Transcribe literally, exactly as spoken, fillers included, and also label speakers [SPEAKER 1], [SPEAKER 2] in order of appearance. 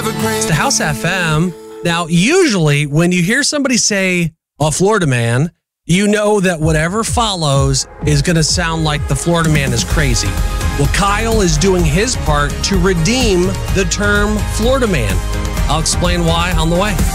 [SPEAKER 1] It's the House F M. Now, usually when you hear somebody say a Florida man, you know that whatever follows is going to sound like the Florida man is crazy. Well, Kyle is doing his part to redeem the term Florida man. I'll explain why on the way.